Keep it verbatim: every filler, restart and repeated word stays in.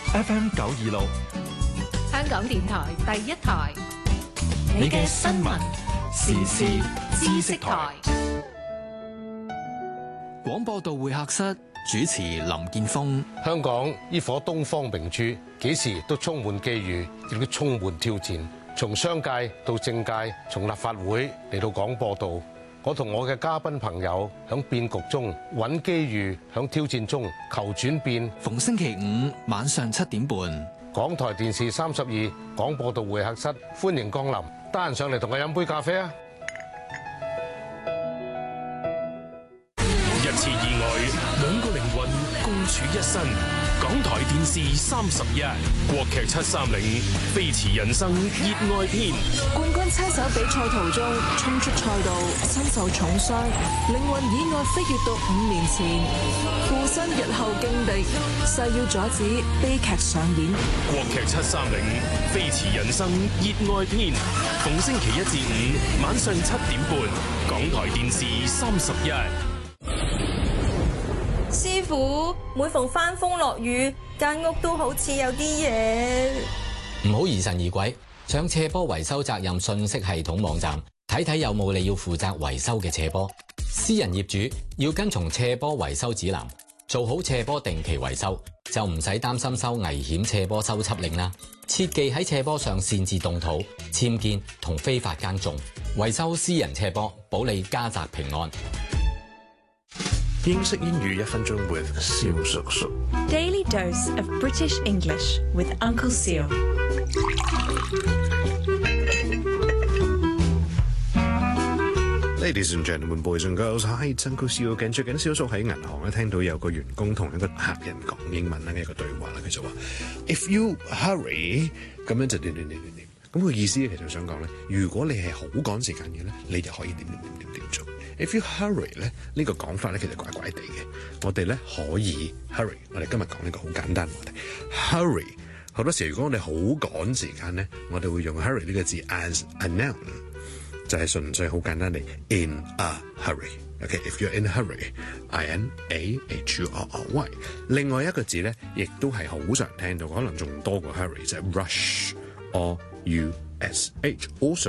F M 九二六， 香港電台第一台， 你嘅新聞時事知識台。 廣播道會客室主持林建峰。 香港呢顆東方明珠，幾時都充滿機遇，亦都充滿挑戰。從商界到政界，從立法會嚟到廣播道，我同我嘅嘉賓朋友響變局中揾機遇，響挑戰中求轉變。 逢星期五晚上七點半， 港台電視三十二廣播道會客室，歡迎光臨，得閒上嚟同我飲杯咖啡啊！ 一次意外，兩個靈魂共處一身。港台電視三十一，國劇七三零，飛馳人生熱愛篇。 冠軍車手比賽途中衝出賽道，身受重傷，靈魂意外飛越到五年前，附身日後勁敵，誓要阻止悲劇上演。 國劇七三零，飛馳人生熱愛篇，逢星期一至五晚上七點半，港台電視三十一。 師傅，每逢翻風落雨，間屋都好似有啲嘢。 唔好疑神疑鬼，上斜坡維修責任信息系統網站睇睇有冇你要負責維修嘅斜坡。私人業主要跟從斜坡維修指南，做好斜坡定期維修，就唔使擔心收危險斜坡修葺令啦。切忌喺斜坡上擅自動土、僭建同非法耕種。維修私人斜坡，保你家宅平安。 英式英語一分鐘 with 蕭叔叔。 Daily dose of British English with Uncle Seal。 Ladies and gentlemen, boys and girls, hi, it's Uncle Seal。 近最近蕭叔喺銀行咧聽到有個員工同一個客人講英文啦嘅一個對話啦，佢就話 If you hurry， 咁樣就點點點點點。咁佢意思咧其實想講咧，如果你係好趕時間嘅咧，你就可以點點點點點做。If you hurry 咧，呢個講法咧其實怪怪地嘅。我哋咧可以 hurry， 我哋今日講呢個好簡單。我哋 hurry 好多時，如果我哋好趕時間咧，我哋會用 hurry 呢個字 as a noun， 就係純粹好簡單地 in a hurry。OK，if you're in a hurry，I N A H U R R Y。另外一個字咧，亦都係好常聽到，可能仲多過 hurry，就係 rush or U S H。Also